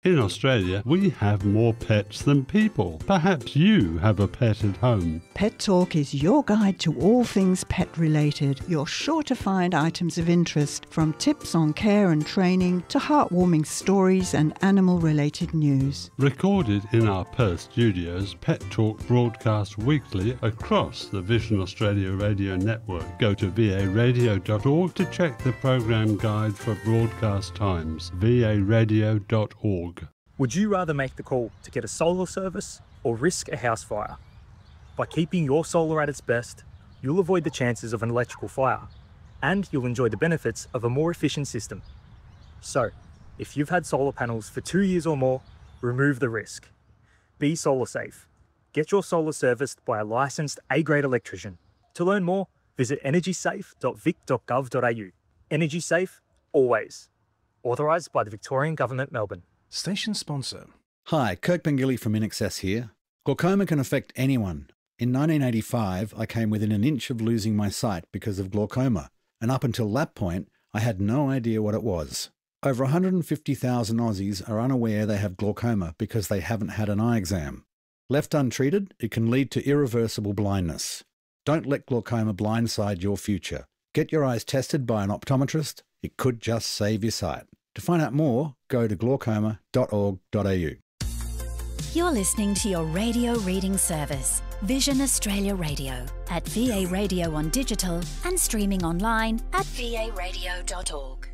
In Australia, we have more pets than people. Perhaps you have a pet at home. Pet Talk is your guide to all things pet related. You're sure to find items of interest, from tips on care and training to heartwarming stories and animal related news. Recorded in our Perth studios, Pet Talk broadcasts weekly across the Vision Australia radio network. Go to varadio.org to check the program guide for broadcast times. varadio.org. Would you rather make the call to get a solar service or risk a house fire? By keeping your solar at its best, you'll avoid the chances of an electrical fire, and you'll enjoy the benefits of a more efficient system. So, if you've had solar panels for 2 years or more, remove the risk. Be solar safe. Get your solar serviced by a licensed A-grade electrician. To learn more, visit energysafe.vic.gov.au. Energy safe, always. Authorised by the Victorian Government, Melbourne. Station sponsor. Hi, Kirk Pengilly from InXS here. Glaucoma can affect anyone. In 1985, I came within an inch of losing my sight because of glaucoma, and up until that point, I had no idea what it was. Over 150,000 Aussies are unaware they have glaucoma because they haven't had an eye exam. Left untreated, it can lead to irreversible blindness. Don't let glaucoma blindside your future. Get your eyes tested by an optometrist. It could just save your sight. To find out more, go to glaucoma.org.au. You're listening to your radio reading service, Vision Australia Radio, at VA Radio on digital and streaming online at varadio.org.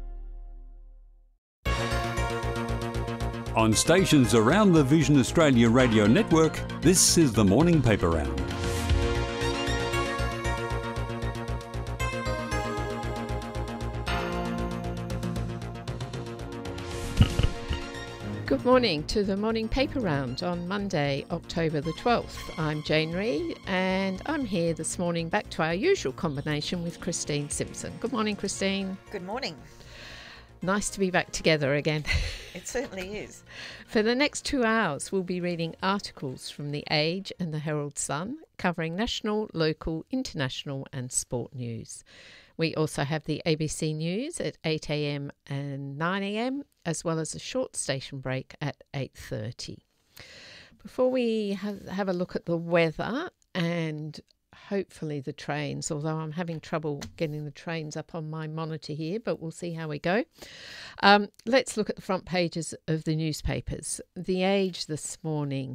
On stations around the Vision Australia radio network, this is the Morning Paper Round. Good morning to the Morning Paper Round on Monday, October the 12th. I'm Jane Reid and I'm here this morning back to our usual combination with Christine Simpson. Good morning, Christine. Good morning. Nice to be back together again. It certainly is. For the next 2 hours, we'll be reading articles from The Age and the Herald Sun, covering national, local, international and sport news. We also have the ABC News at 8 a.m. and 9 a.m, as well as a short station break at 8:30. Before we have a look at the weather and hopefully the trains, although I'm having trouble getting the trains up on my monitor here, but we'll see how we go. Let's look at the front pages of the newspapers. The Age this morning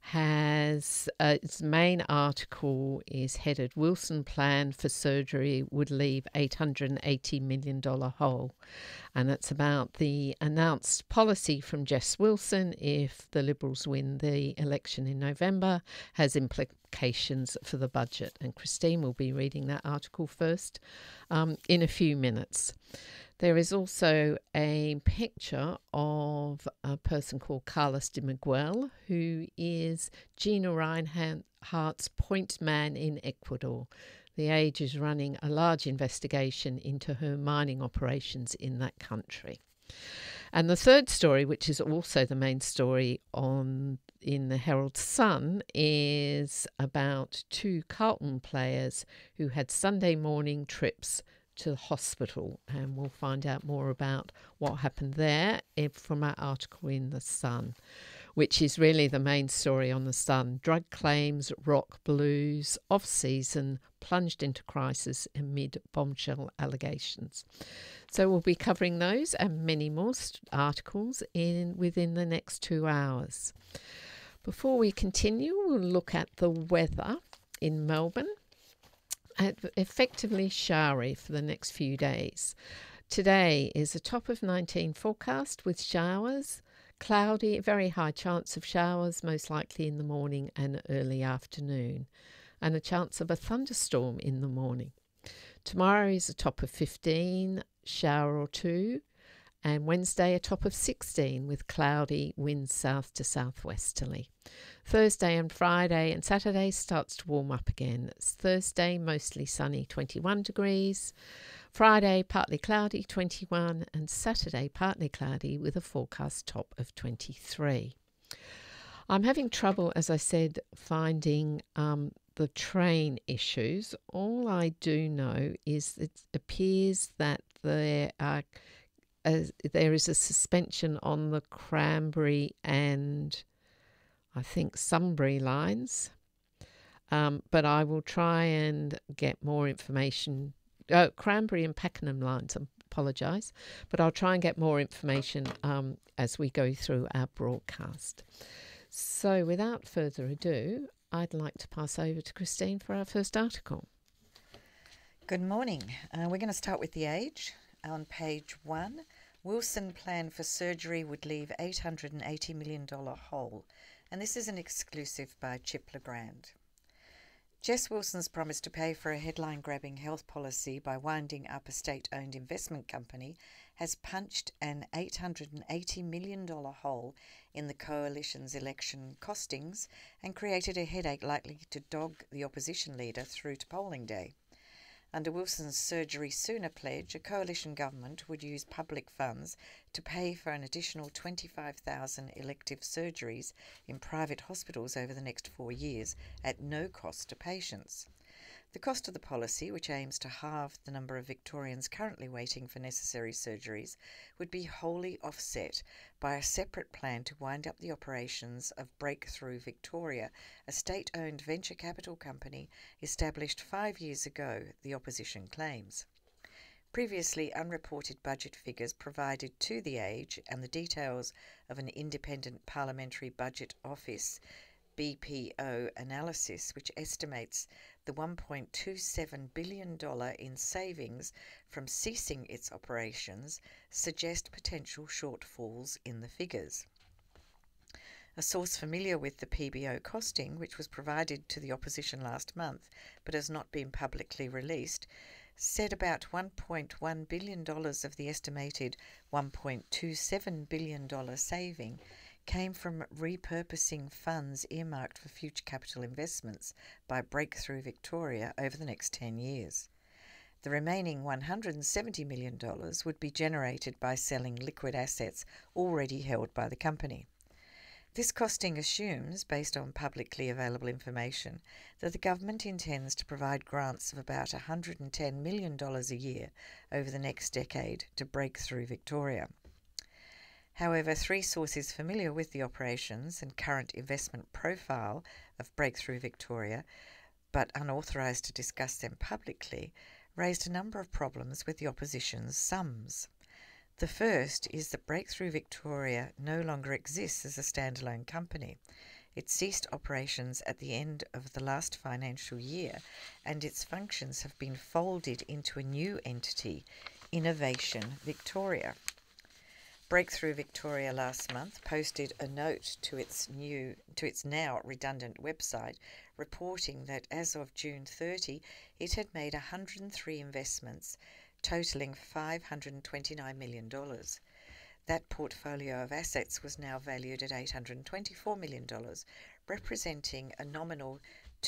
has its main article is headed "Wilson Plan for Surgery Would Leave $880 million Hole," and it's about the announced policy from Jess Wilson if the Liberals win the election in November has implications for the budget, and Christine will be reading that article first in a few minutes. There is also a picture of a person called Carlos de Miguel, who is Gina Reinhart's point man in Ecuador. The Age is running a large investigation into her mining operations in that country. And the third story, which is also the main story in the Herald Sun, is about two Carlton players who had Sunday morning trips to the hospital, and we'll find out more about what happened there from our article in The Sun, which is really the main story on The Sun. Drug claims rock Blues off-season plunged into crisis amid bombshell allegations. So we'll be covering those and many more articles within the next 2 hours. Before we continue, we'll look at the weather in Melbourne. Effectively showery for the next few days. Today is a top of 19 forecast with showers, cloudy, very high chance of showers, most likely in the morning and early afternoon, and a chance of a thunderstorm in the morning. Tomorrow is a top of 15, shower or two, and Wednesday a top of 16 with cloudy, winds south to southwesterly. Thursday and Friday and Saturday starts to warm up again. It's Thursday mostly sunny, 21 degrees. Friday partly cloudy, 21, and Saturday partly cloudy with a forecast top of 23. I'm having trouble, as I said, finding the train issues. All I do know is it appears that there are there is a suspension on the Cranberry and I think Sunbury lines. But I will try and get more information. Cranberry and Pakenham lines, I apologise. But I'll try and get more information as we go through our broadcast. So without further ado, I'd like to pass over to Christine for our first article. Good morning. We're going to start with The Age. On page 1, Wilson plan for surgery would leave $880 million hole. And this is an exclusive by Chip Legrand. Jess Wilson's promise to pay for a headline-grabbing health policy by winding up a state-owned investment company has punched an $880 million hole in the coalition's election costings and created a headache likely to dog the opposition leader through to polling day. Under Wilson's Surgery Sooner pledge, a coalition government would use public funds to pay for an additional 25,000 elective surgeries in private hospitals over the next 4 years at no cost to patients. The cost of the policy, which aims to halve the number of Victorians currently waiting for necessary surgeries, would be wholly offset by a separate plan to wind up the operations of Breakthrough Victoria, a state-owned venture capital company established 5 years ago, the opposition claims. Previously unreported budget figures provided to The Age and the details of an independent Parliamentary Budget Office BPO analysis, which estimates the $1.27 billion in savings from ceasing its operations, suggest potential shortfalls in the figures. A source familiar with the PBO costing, which was provided to the opposition last month but has not been publicly released, said about $1.1 billion of the estimated $1.27 billion saving came from repurposing funds earmarked for future capital investments by Breakthrough Victoria over the next 10 years. The remaining $170 million would be generated by selling liquid assets already held by the company. This costing assumes, based on publicly available information, that the government intends to provide grants of about $110 million a year over the next decade to Breakthrough Victoria. However, 3 sources familiar with the operations and current investment profile of Breakthrough Victoria, but unauthorised to discuss them publicly, raised a number of problems with the opposition's sums. The first is that Breakthrough Victoria no longer exists as a standalone company. It ceased operations at the end of the last financial year, and its functions have been folded into a new entity, Innovation Victoria. Breakthrough Victoria last month posted a note to its now redundant website reporting that as of June 30 it had made 103 investments totaling $529 million. That portfolio of assets was now valued at $824 million, representing a nominal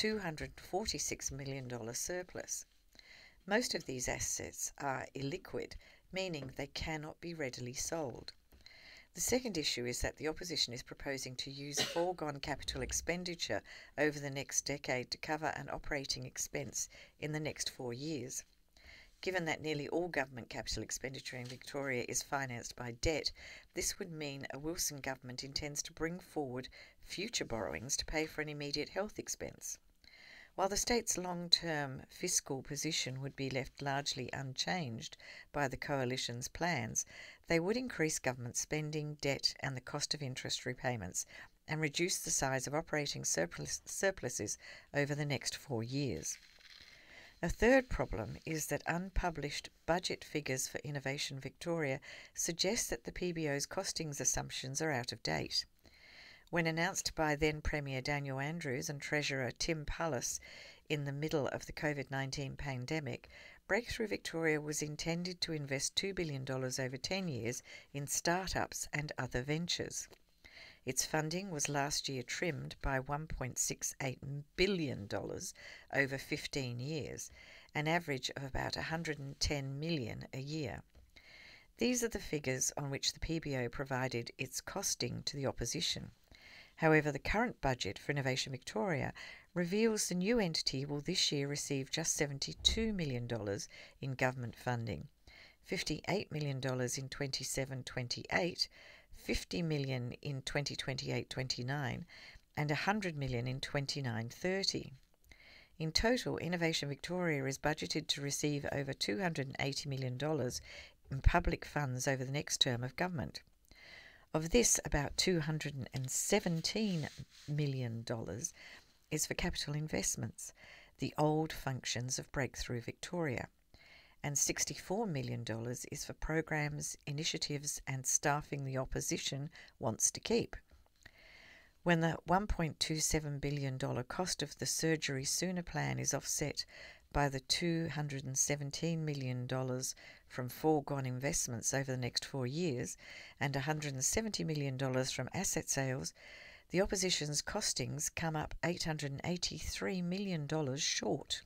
$246 million surplus. Most of these assets are illiquid, meaning they cannot be readily sold. The second issue is that the opposition is proposing to use foregone capital expenditure over the next decade to cover an operating expense in the next 4 years. Given that nearly all government capital expenditure in Victoria is financed by debt, this would mean a Wilson government intends to bring forward future borrowings to pay for an immediate health expense. While the state's long-term fiscal position would be left largely unchanged by the coalition's plans, they would increase government spending, debt and the cost of interest repayments and reduce the size of operating surpluses over the next 4 years. A third problem is that unpublished budget figures for Innovation Victoria suggest that the PBO's costings assumptions are out of date. When announced by then Premier Daniel Andrews and Treasurer Tim Pallas in the middle of the COVID-19 pandemic, Breakthrough Victoria was intended to invest $2 billion over 10 years in startups and other ventures. Its funding was last year trimmed by $1.68 billion over 15 years, an average of about $110 million a year. These are the figures on which the PBO provided its costing to the opposition. However, the current budget for Innovation Victoria reveals the new entity will this year receive just $72 million in government funding. $58 million in 27-28, $50 million in 2028-29, and $100 million in 29-30. In total, Innovation Victoria is budgeted to receive over $280 million in public funds over the next term of government. Of this, about $217 million is for capital investments, the old functions of Breakthrough Victoria, and $64 million is for programs, initiatives and staffing the opposition wants to keep. When the $1.27 billion cost of the Surgery Sooner plan is offset by the $217 million from foregone investments over the next 4 years and $170 million from asset sales, the opposition's costings come up $883 million short.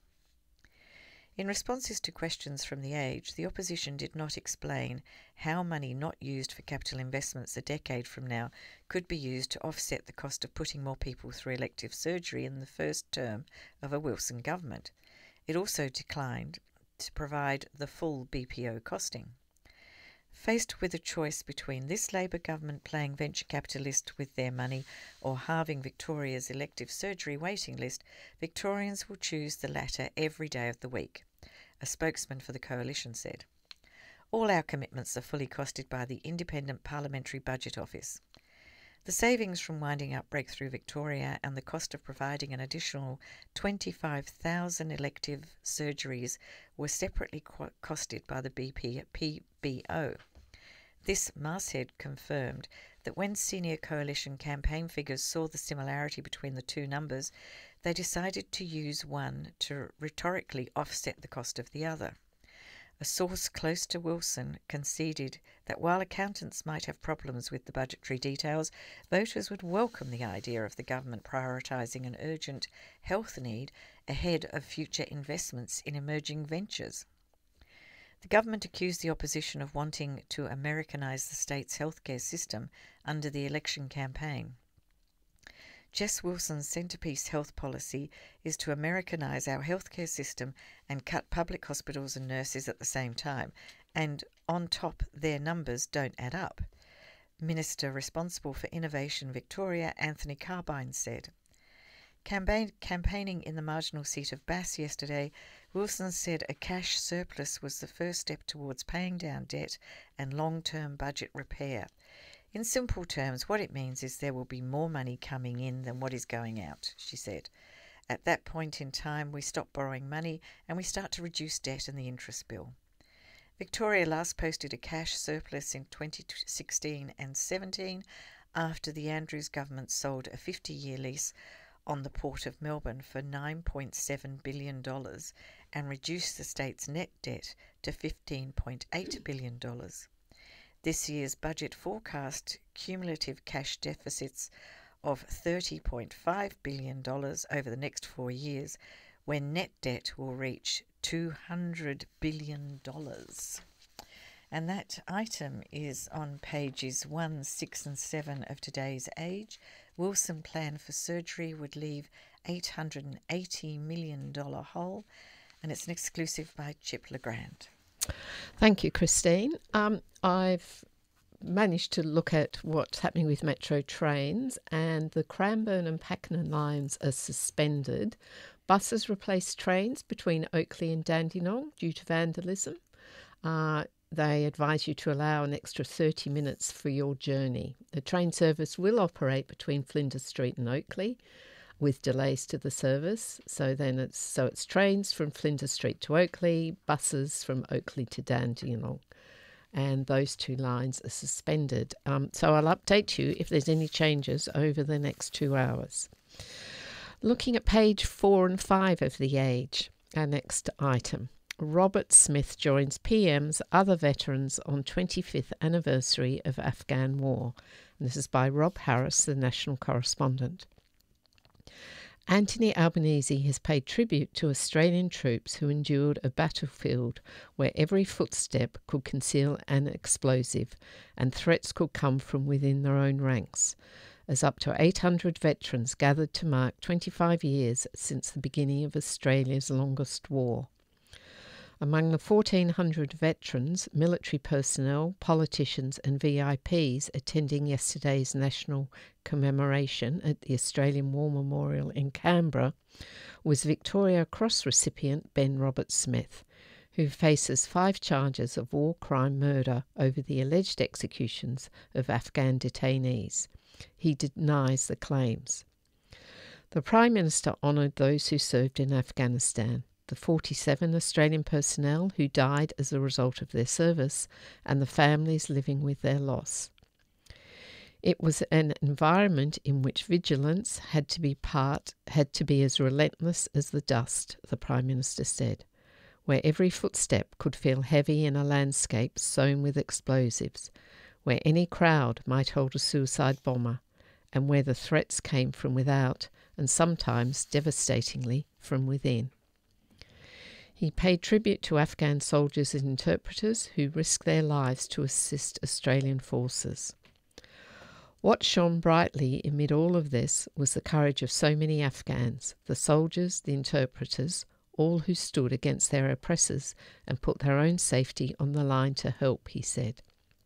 In responses to questions from The Age, the opposition did not explain how money not used for capital investments a decade from now could be used to offset the cost of putting more people through elective surgery in the first term of a Wilson government. It also declined to provide the full BPO costing. Faced with a choice between this Labor government playing venture capitalist with their money or halving Victoria's elective surgery waiting list, Victorians will choose the latter every day of the week, a spokesman for the coalition said. All our commitments are fully costed by the Independent Parliamentary Budget Office. The savings from winding up Breakthrough Victoria and the cost of providing an additional 25,000 elective surgeries were separately costed by the PBO. This, Mashead confirmed that when senior coalition campaign figures saw the similarity between the two numbers, they decided to use one to rhetorically offset the cost of the other. A source close to Wilson conceded that while accountants might have problems with the budgetary details, voters would welcome the idea of the government prioritising an urgent health need ahead of future investments in emerging ventures. The government accused the opposition of wanting to Americanise the state's healthcare system under the election campaign. Jess Wilson's centrepiece health policy is to Americanise our healthcare system and cut public hospitals and nurses at the same time, and on top their numbers don't add up. Minister responsible for Innovation Victoria, Anthony Carbine, said. Campaigning in the marginal seat of Bass yesterday, Wilson said a cash surplus was the first step towards paying down debt and long-term budget repair. In simple terms, what it means is there will be more money coming in than what is going out, she said. At that point in time, we stop borrowing money and we start to reduce debt and the interest bill. Victoria last posted a cash surplus in 2016 and 17 after the Andrews government sold a 50-year lease on the Port of Melbourne for $9.7 billion and reduced the state's net debt to $15.8 billion. This year's budget forecast cumulative cash deficits of $30.5 billion over the next 4 years, when net debt will reach $200 billion. And that item is on pages 1, 6 and 7 of today's Age. Wilson plan for surgery would leave $880 million hole, and it's an exclusive by Chip Legrand. Thank you, Christine. I've managed to look at what's happening with Metro trains, and the Cranbourne and Pakenham lines are suspended. Buses replace trains between Oakleigh and Dandenong due to vandalism. They advise you to allow an extra 30 minutes for your journey. The train service will operate between Flinders Street and Oakleigh with delays to the service. So it's trains from Flinders Street to Oakleigh, buses from Oakleigh to Dandenong. And those two lines are suspended. So I'll update you if there's any changes over the next 2 hours. Looking at page 4 and 5 of The Age, our next item. Robert Smith joins PM's other veterans on 25th anniversary of Afghan war. And this is by Rob Harris, the national correspondent. Anthony Albanese has paid tribute to Australian troops who endured a battlefield where every footstep could conceal an explosive and threats could come from within their own ranks, as up to 800 veterans gathered to mark 25 years since the beginning of Australia's longest war. Among the 1,400 veterans, military personnel, politicians and VIPs attending yesterday's national commemoration at the Australian War Memorial in Canberra was Victoria Cross recipient Ben Roberts-Smith, who faces 5 charges of war crime murder over the alleged executions of Afghan detainees. He denies the claims. The Prime Minister honoured those who served in Afghanistan, the 47 Australian personnel who died as a result of their service, and the families living with their loss. It was an environment in which vigilance had to be as relentless as the dust, the Prime Minister said, where every footstep could feel heavy in a landscape sown with explosives, where any crowd might hold a suicide bomber, and where the threats came from without and sometimes, devastatingly, from within. He paid tribute to Afghan soldiers and interpreters who risked their lives to assist Australian forces. What shone brightly amid all of this was the courage of so many Afghans, the soldiers, the interpreters, all who stood against their oppressors and put their own safety on the line to help, he said.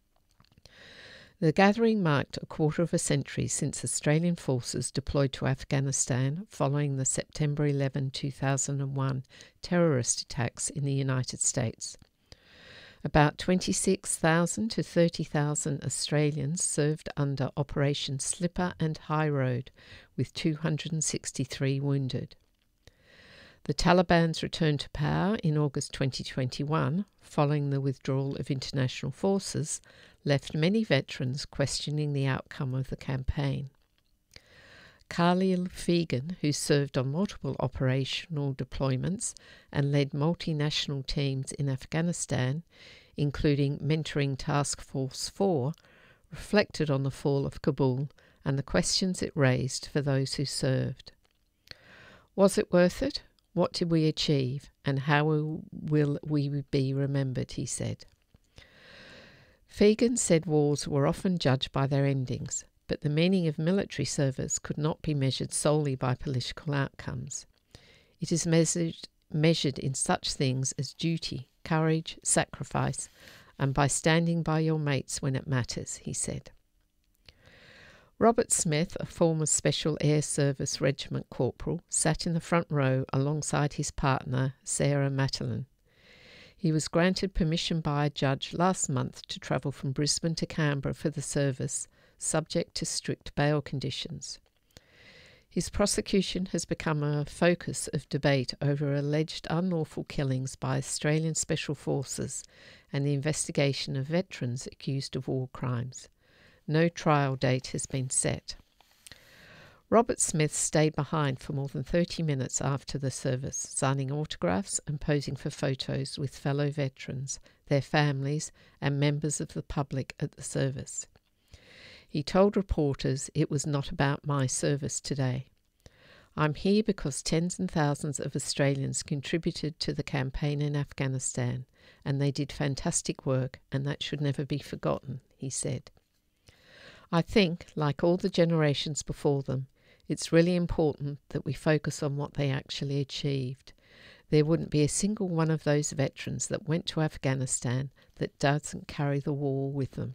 The gathering marked a quarter of a century since Australian forces deployed to Afghanistan following the September 11, 2001 terrorist attacks in the United States. About 26,000 to 30,000 Australians served under Operation Slipper and High Road, with 263 wounded. The Taliban's return to power in August 2021, following the withdrawal of international forces, left many veterans questioning the outcome of the campaign. Khalil Fegan, who served on multiple operational deployments and led multinational teams in Afghanistan, including mentoring Task Force 4, reflected on the fall of Kabul and the questions it raised for those who served. Was it worth it? What did we achieve? And how will we be remembered, he said. Fegan said wars were often judged by their endings, but the meaning of military service could not be measured solely by political outcomes. It is measured in such things as duty, courage, sacrifice, and by standing by your mates when it matters, he said. Robert Smith, a former Special Air Service Regiment corporal, sat in the front row alongside his partner, Sarah Matalan. He was granted permission by a judge last month to travel from Brisbane to Canberra for the service, subject to strict bail conditions. His prosecution has become a focus of debate over alleged unlawful killings by Australian Special Forces and the investigation of veterans accused of war crimes. No trial date has been set. Robert Smith stayed behind for more than 30 minutes after the service, signing autographs and posing for photos with fellow veterans, their families, and members of the public at the service. He told reporters, "It was not about my service today. I'm here because tens and thousands of Australians contributed to the campaign in Afghanistan, and they did fantastic work, and that should never be forgotten," he said. I think, like all the generations before them, it's really important that we focus on what they actually achieved. There wouldn't be a single one of those veterans that went to Afghanistan that doesn't carry the war with them.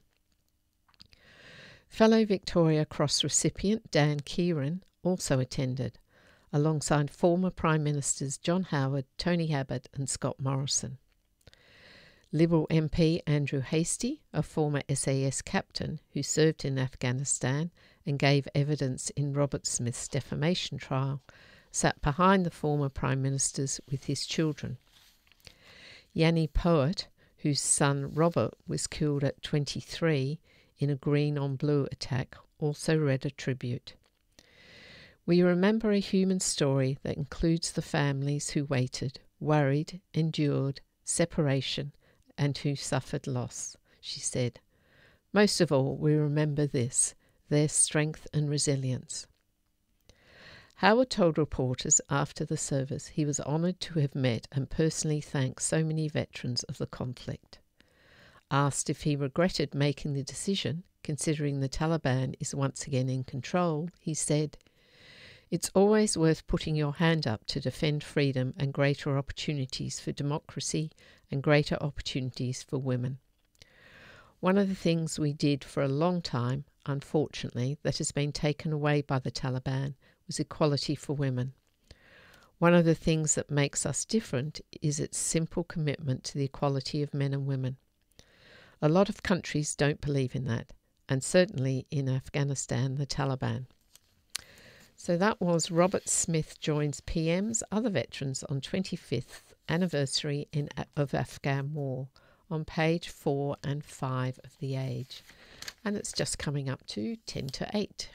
Fellow Victoria Cross recipient Dan Kieran also attended, alongside former Prime Ministers John Howard, Tony Abbott and Scott Morrison. Liberal MP Andrew Hastie, a former SAS captain who served in Afghanistan and gave evidence in Robert Smith's defamation trial, sat behind the former Prime Ministers with his children. Yanni Poet, whose son Robert was killed at 23 in a green-on-blue attack, also read a tribute. We remember a human story that includes the families who waited, worried, endured, separation, and who suffered loss, she said. Most of all, we remember this, their strength and resilience. Howard told reporters after the service he was honoured to have met and personally thanked so many veterans of the conflict. Asked if he regretted making the decision, considering the Taliban is once again in control, he said, It's always worth putting your hand up to defend freedom and greater opportunities for democracy and greater opportunities for women. One of the things we did for a long time, unfortunately, that has been taken away by the Taliban was equality for women. One of the things that makes us different is its simple commitment to the equality of men and women. A lot of countries don't believe in that, and certainly in Afghanistan, the Taliban. So that was Robert Smith joins PM's other veterans on 25th anniversary of Afghan war on page 4 and 5 of The Age. And it's just coming up to 10 to 8.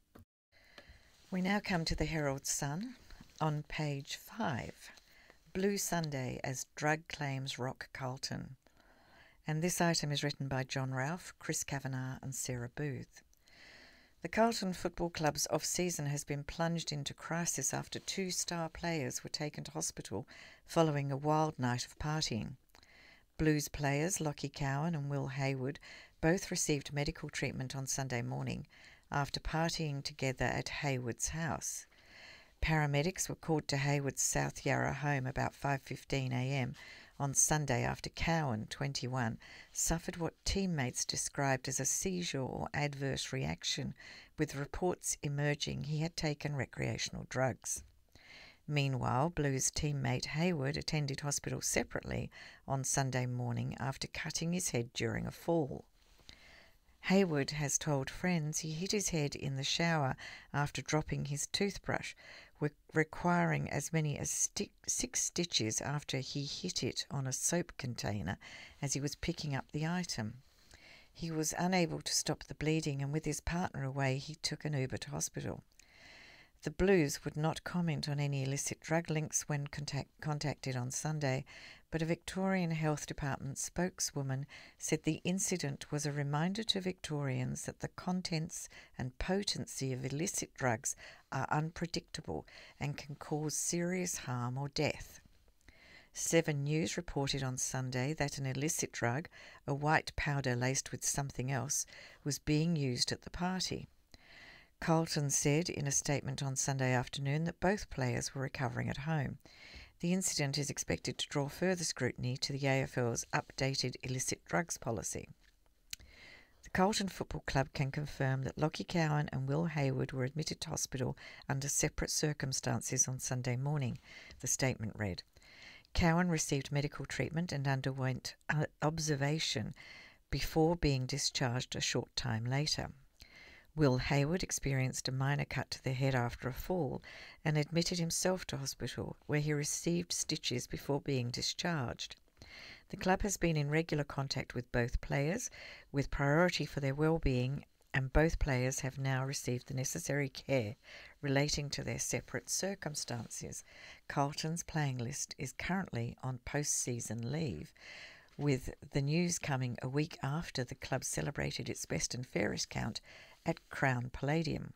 We now come to the Herald Sun on page 5. Blue Sunday as drug claims rock Carlton. And this item is written by John Ralph, Chris Kavanagh and Sarah Booth. The Carlton Football Club's off-season has been plunged into crisis after 2 star players were taken to hospital following a wild night of partying. Blues players Lockie Cowan and Will Hayward both received medical treatment on Sunday morning after partying together at Hayward's house. Paramedics were called to Hayward's South Yarra home about 5:15 a.m. on Sunday after Cowan, 21, suffered what teammates described as a seizure or adverse reaction, with reports emerging he had taken recreational drugs. Meanwhile, Blues teammate Hayward attended hospital separately on Sunday morning after cutting his head during a fall. Hayward has told friends he hit his head in the shower after dropping his toothbrush, requiring as many as 6 stitches after he hit it on a soap container as he was picking up the item. He was unable to stop the bleeding, and with his partner away, he took an Uber to hospital. The Blues would not comment on any illicit drug links when contacted on Sunday, but a Victorian Health Department spokeswoman said the incident was a reminder to Victorians that the contents and potency of illicit drugs are unpredictable and can cause serious harm or death. 7 News reported on Sunday that an illicit drug, a white powder laced with something else, was being used at the party. Carlton said in a statement on Sunday afternoon that both players were recovering at home. The incident is expected to draw further scrutiny to the AFL's updated illicit drugs policy. The Carlton Football Club can confirm that Lockie Cowan and Will Hayward were admitted to hospital under separate circumstances on Sunday morning, the statement read. Cowan received medical treatment and underwent observation before being discharged a short time later. Will Hayward experienced a minor cut to the head after a fall and admitted himself to hospital, where he received stitches before being discharged. The club has been in regular contact with both players, with priority for their well-being, and both players have now received the necessary care relating to their separate circumstances. Carlton's playing list is currently on post-season leave, with the news coming a week after the club celebrated its best and fairest count at Crown Palladium.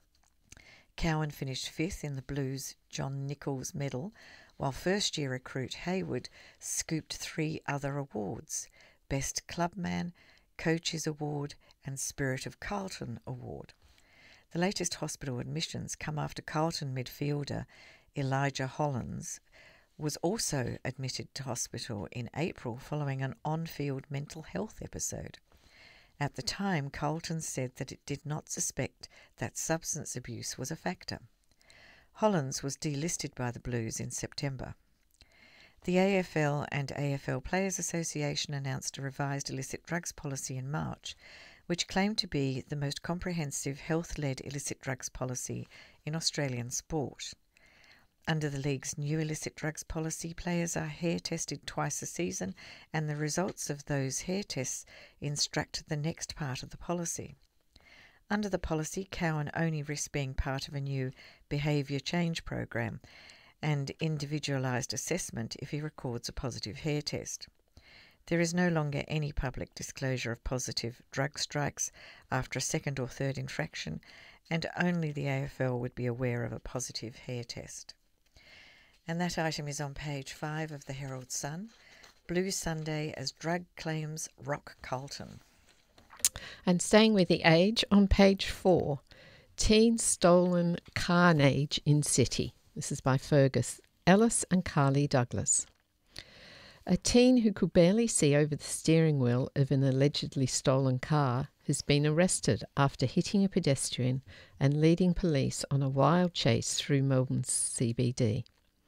Cowan finished 5th in the Blues' John Nichols Medal, while first-year recruit Hayward scooped 3 other awards: Best Clubman, Coaches Award and Spirit of Carlton Award. The latest hospital admissions come after Carlton midfielder Elijah Hollands was also admitted to hospital in April following an on-field mental health episode. At the time, Carlton said that it did not suspect that substance abuse was a factor. Hollands was delisted by the Blues in September. The AFL and AFL Players Association announced a revised illicit drugs policy in March, which claimed to be the most comprehensive health-led illicit drugs policy in Australian sport. Under the league's new illicit drugs policy, players are hair tested twice a season, and the results of those hair tests instruct the next part of the policy. Under the policy, Cowan only risks being part of a new behaviour change program and individualised assessment if he records a positive hair test. There is no longer any public disclosure of positive drug strikes after a 2nd or 3rd infraction, and only the AFL would be aware of a positive hair test. And that item is on page 5 of the Herald Sun. Blue Sunday as drug claims rock Carlton. And staying with The Age, on page 4, Teen stolen carnage in city. This is by Fergus Ellis and Carly Douglas. A teen who could barely see over the steering wheel of an allegedly stolen car has been arrested after hitting a pedestrian and leading police on a wild chase through Melbourne's CBD.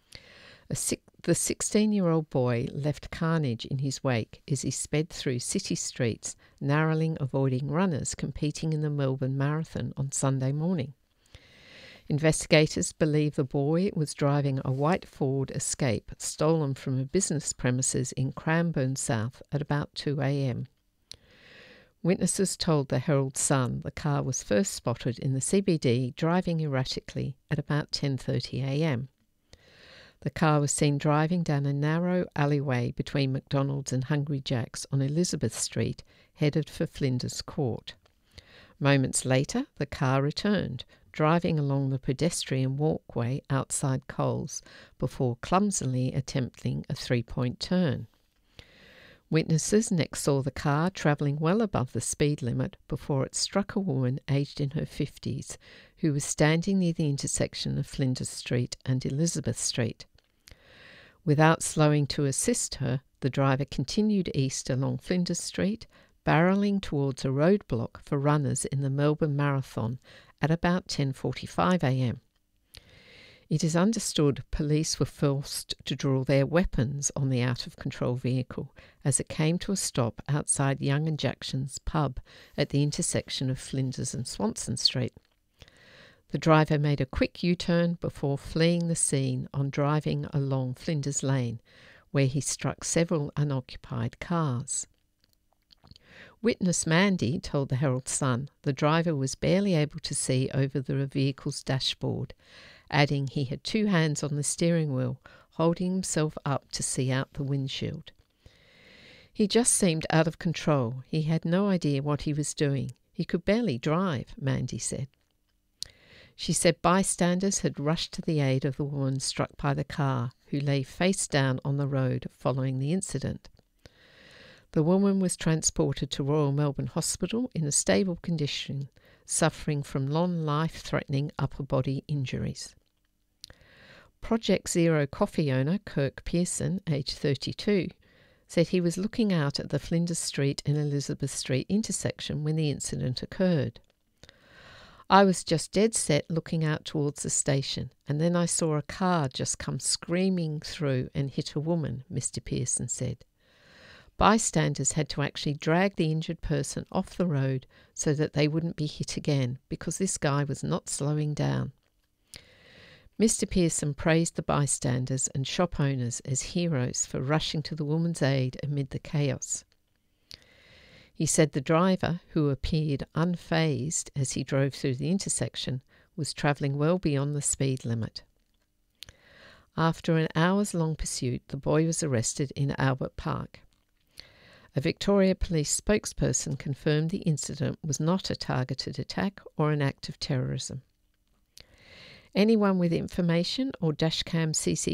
The 16-year-old boy left carnage in his wake as he sped through city streets, narrowly avoiding runners competing in the Melbourne Marathon on Sunday morning. Investigators believe the boy was driving a white Ford Escape stolen from a business premises in Cranbourne South at about 2 a.m. Witnesses told the Herald Sun the car was first spotted in the CBD driving erratically at about 10:30 a.m. The car was seen driving down a narrow alleyway between McDonald's and Hungry Jack's on Elizabeth Street, headed for Flinders Court. Moments later, the car returned, driving along the pedestrian walkway outside Coles before clumsily attempting a three-point turn. Witnesses next saw the car travelling well above the speed limit before it struck a woman aged in her 50s who was standing near the intersection of Flinders Street and Elizabeth Street. Without slowing to assist her, the driver continued east along Flinders Street, barrelling towards a roadblock for runners in the Melbourne Marathon at about 10:45 a.m. It is understood police were forced to draw their weapons on the out-of-control vehicle as it came to a stop outside Young and Jackson's pub at the intersection of Flinders and Swanson Street. The driver made a quick U-turn before fleeing the scene on driving along Flinders Lane, where he struck several unoccupied cars. Witness Mandy told the Herald Sun the driver was barely able to see over the vehicle's dashboard, adding he had two hands on the steering wheel, holding himself up to see out the windshield. He just seemed out of control. He had no idea what he was doing. He could barely drive, Mandy said. She said bystanders had rushed to the aid of the woman struck by the car, who lay face down on the road following the incident. The woman was transported to Royal Melbourne Hospital in a stable condition, suffering from non-life-threatening upper body injuries. Project Zero coffee owner Kirk Pearson, aged 32, said he was looking out at the Flinders Street and Elizabeth Street intersection when the incident occurred. I was just dead set looking out towards the station, and then I saw a car just come screaming through and hit a woman, Mr. Pearson said. Bystanders had to actually drag the injured person off the road so that they wouldn't be hit again, because this guy was not slowing down. Mr. Pearson praised the bystanders and shop owners as heroes for rushing to the woman's aid amid the chaos. He said the driver, who appeared unfazed as he drove through the intersection, was travelling well beyond the speed limit. After an hours-long pursuit, the boy was arrested in Albert Park. A Victoria Police spokesperson confirmed the incident was not a targeted attack or an act of terrorism. Anyone with information or dashcam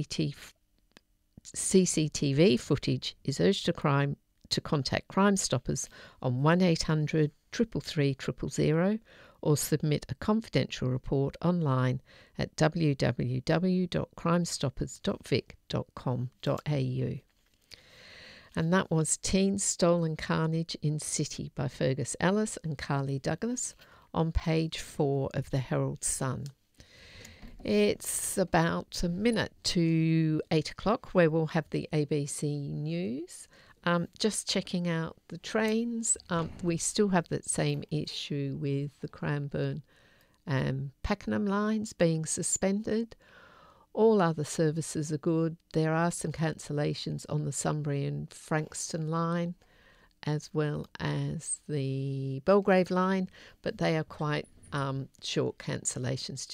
CCTV footage is urged to contact Crime Stoppers on 1800 333 000 or submit a confidential report online at www.crimestoppers.vic.com.au. And that was Teen Stolen Carnage in City by Fergus Ellis and Carly Douglas on page 4 of the Herald Sun. It's about a minute to 8 o'clock where we'll have the ABC News. Just checking out the trains. We still have that same issue with the Cranbourne and Pakenham lines being suspended. All other services are good. There are some cancellations on the Sunbury and Frankston line as well as the Belgrave line, but they are quite short cancellations,